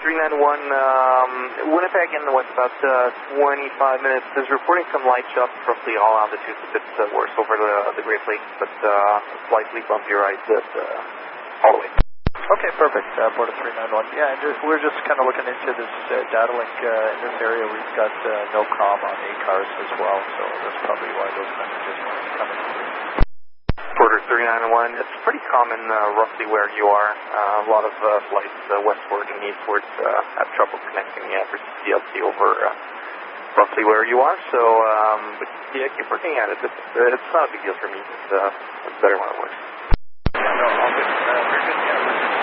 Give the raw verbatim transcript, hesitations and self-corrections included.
three nine one, um, Winnipeg in what's about uh, twenty-five minutes is reporting some light shots, roughly all altitudes, a bit uh, worse over the, the Great Lakes, but uh, slightly bumpy rides at, uh, all the way. Okay, perfect. Uh, Porter three nine one. Yeah, and just, we're just kind of looking into this uh, data link uh, in this area. We've got uh, no comm on A cars as well, so that's probably why those messages weren't coming through. Porter three nine one, it's pretty common uh, roughly where you are. Uh, a lot of uh, flights uh, westward and eastward uh, have trouble connecting the average C L T over uh, roughly where you are. So, um, but yeah, keep working at it. It's, uh, it's not a big deal for me. It's, uh, it's better when it works. Yeah, no, all good. Uh, very good. Yeah,